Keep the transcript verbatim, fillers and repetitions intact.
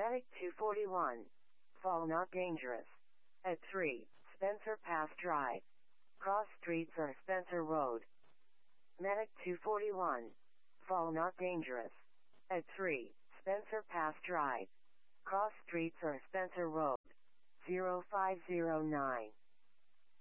Medic two forty-one. Fall not dangerous. At three, Spencer Pass Drive. Cross streets or Spencer Road. Medic two forty-one. Fall not dangerous. At three, Spencer Pass Drive. Cross streets or Spencer Road. zero five zero nine.